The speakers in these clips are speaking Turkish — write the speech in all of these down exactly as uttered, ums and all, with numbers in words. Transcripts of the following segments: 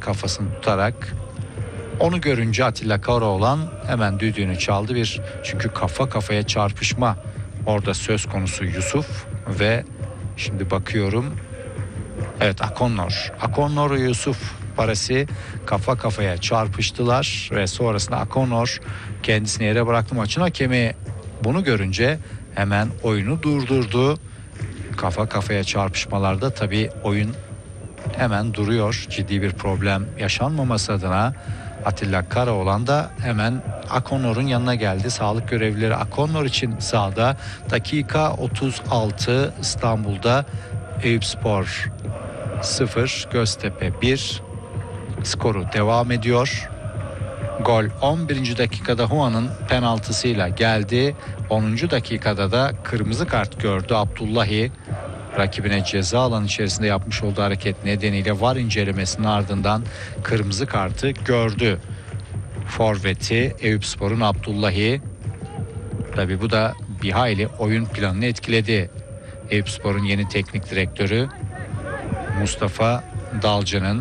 kafasını tutarak. Onu görünce Atilla Karaoğlan hemen düdüğünü çaldı. Bir çünkü kafa kafaya çarpışma orada söz konusu Yusuf ve şimdi bakıyorum. Evet, Akonnor. Akonnor ve Yusuf parası kafa kafaya çarpıştılar ve sonrasında Akonnor kendisini yere bıraktı. Maçın hakemi bunu görünce hemen oyunu durdurdu. Kafa kafaya çarpışmalarda tabii oyun hemen duruyor. Ciddi bir problem yaşanmaması adına Atilla Karaoğlan da hemen Akonnor'un yanına geldi. Sağlık görevlileri Akonnor için sahada. Dakika otuz altı, İstanbul'da Eyüpspor sıfır, Göztepe bir. Skoru devam ediyor. Gol on birinci dakikada Huan'ın penaltısıyla geldi. onuncu dakikada da kırmızı kart gördü Abdullahi. Rakibine ceza alanı içerisinde yapmış olduğu hareket nedeniyle V A R incelemesinin ardından kırmızı kartı gördü. Forveti Eyüpspor'un Abdullahi. Tabii bu da bir hayli oyun planını etkiledi. Eyüpspor'un yeni teknik direktörü Mustafa Dalcı'nın.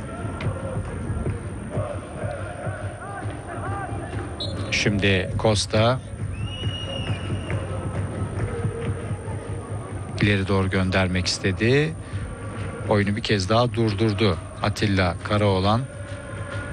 Şimdi Costa ileri doğru göndermek istedi. Oyunu bir kez daha durdurdu Atilla Karaoğlan.